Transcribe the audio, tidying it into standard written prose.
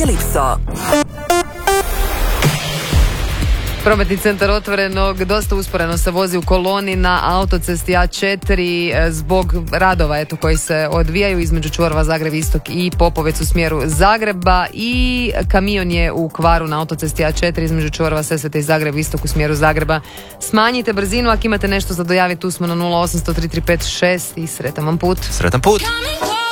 Cagliaripso. Prometni centar Otvorenog dosta usporeno se vozi u koloni na autocesti A4 zbog radova koji se odvijaju između čvorova Zagreb Istok i Popovec u smjeru Zagreba, i kamion je u kvaru na autocesti A4 između čvorova Sesvete i Zagreb Istok u smjeru Zagreba. Smanjite brzinu ako imate nešto za dojaviti, tu smo na 0800 335 6 i sretan vam put. Sretan put.